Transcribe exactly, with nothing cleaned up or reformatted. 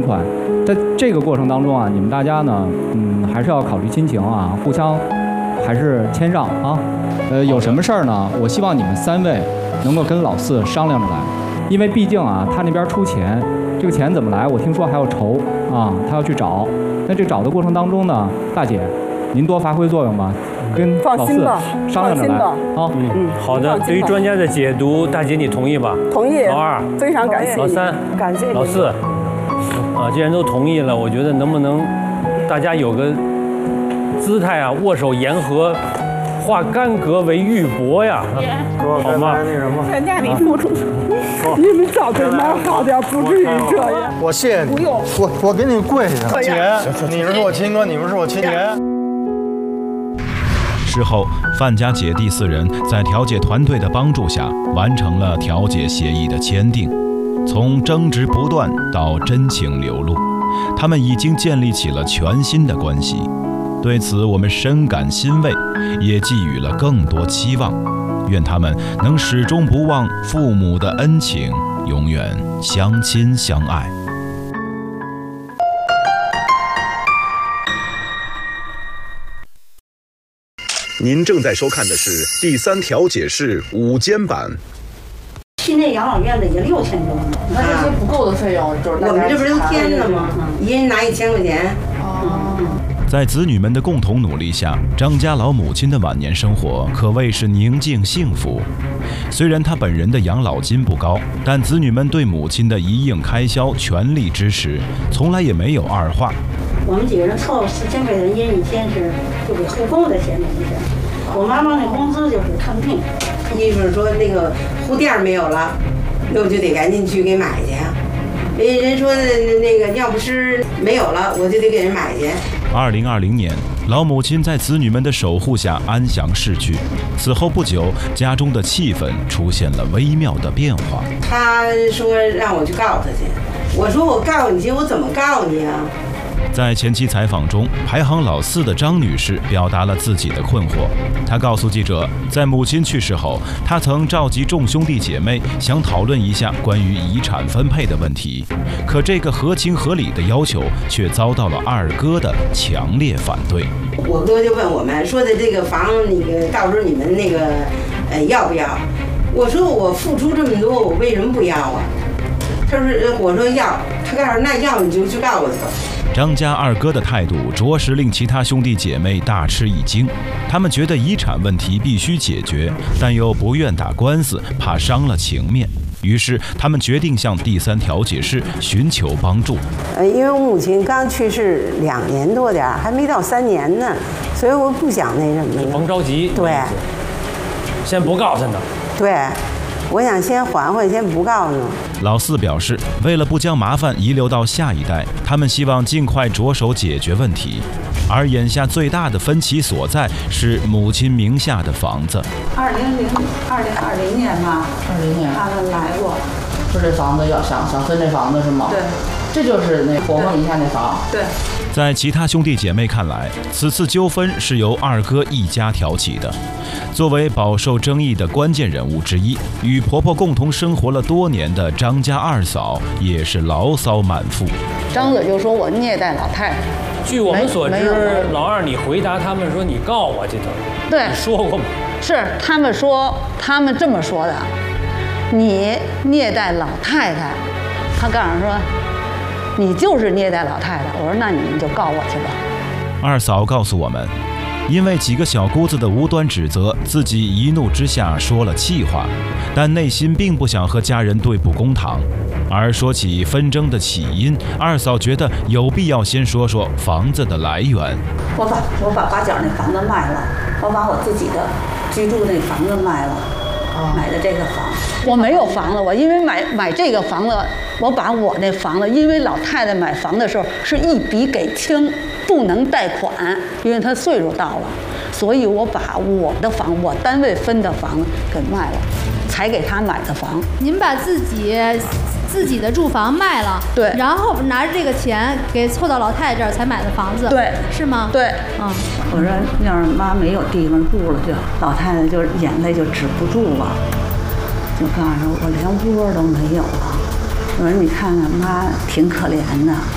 款。在这个过程当中啊，你们大家呢，嗯，还是要考虑亲情啊，互相还是谦让啊。呃，有什么事儿呢？我希望你们三位能够跟老四商量着来，因为毕竟啊，他那边出钱，这个钱怎么来？我听说还要筹啊，他要去找。那这找的过程当中呢，大姐，您多发挥作用吧，跟老四商量着来啊。 嗯嗯，好的。对于专家的解读，大姐你同意吧？ 同意。 老二， 非常感谢。 老三， 感谢。 老四，啊，既然都同意了，我觉得能不能大家有个姿态啊，握手言和，化干戈为玉帛呀，好吗？ 那什么， 全家里付出，你们早点买好点，不至于这样。 我谢谢你， 不用， 我我给你跪下，姐，你们是我亲哥，你们是我亲姐。 事后，范家姐弟四人在调解团队的帮助下，完成了调解协议的签订。从争执不断到真情流露，他们已经建立起了全新的关系。对此，我们深感欣慰，也寄予了更多期望。愿他们能始终不忘父母的恩情，永远相亲相爱。 您正在收看的是第三调解室午间版。 去那养老院的也六千多呢， 那这些不够的费用就是我们这不是都添了吗？一人拿一千块钱。 哦。 在子女们的共同努力下，张家老母亲的晚年生活可谓是宁静幸福。虽然她本人的养老金不高，但子女们对母亲的一应开销全力支持，从来也没有二话。 我们几个人凑四千块钱，一人一千是就给护工的钱，等于是。我妈妈那工资就是看病，医生说那个护垫没有了，那我就得赶紧去给买去。人人说那个尿不湿没有了，我就得给人买去。 二零二零年，老母亲在子女们的守护下安详逝去。此后不久，家中的气氛出现了微妙的变化。 他说让我去告他去，我说我告你去，我怎么告你啊？ 在前期采访中，排行老四的张女士表达了自己的困惑。她告诉记者，在母亲去世后，她曾召集众兄弟姐妹，想讨论一下关于遗产分配的问题。可这个合情合理的要求，却遭到了二哥的强烈反对。 我哥就问我们说的这个房，那个到时候你们那个，呃，要不要？我说我付出这么多，我为什么不要啊？他说我说要，他告诉那要你就去告我去吧。 张家二哥的态度着实令其他兄弟姐妹大吃一惊，他们觉得遗产问题必须解决，但又不愿打官司，怕伤了情面。于是他们决定向第三调解室寻求帮助。 呃，因为我母亲刚去世两年多点还没到三年呢，所以我不想那什么。 甭着急。 对。 先不告诉他。 对。我想先缓缓，先不告诉。 老四表示，为了不将麻烦遗留到下一代，他们希望尽快着手解决问题。而眼下最大的分歧所在是母亲名下的房子。 二零零二零二零年吧，二零年他们来过，说这房子要想想分这房子是吗？对，这就是那婆婆名下那房。对。 在其他兄弟姐妹看来，此次纠纷是由二哥一家挑起的。作为饱受争议的关键人物之一，与婆婆共同生活了多年的张家二嫂也是牢骚满腹。 张嘴就说我虐待老太太。 据我们所知，老二你回答他们说你告我去的， 对， 你说过吗？ 是他们说，他们这么说的，你虐待老太太，他告诉说。你就是虐待老太太，我说那你们就告我去吧。 二嫂告诉我们，因为几个小姑子的无端指责，自己一怒之下说了气话，但内心并不想和家人对簿公堂。而说起纷争的起因，二嫂觉得有必要先说说房子的来源。 我把我把八角那房子卖了，我把我自己的居住那房子卖了。买的这个房， 我没有房子，我因为买买这个房子，我把我那房子，因为老太太买房的时候是一笔给清，不能贷款，因为她岁数到了，所以我把我的房，我单位分的房子给卖了，才给她买的房。 您把自己自己的住房卖了， 对， 然后拿着这个钱给凑到老太太这儿才买的房子， 对， 是吗？ 对， 嗯。 我说要是妈没有地方住了，就老太太就眼泪就止不住了，就告诉我连窝都没有了。我说你看看妈挺可怜的。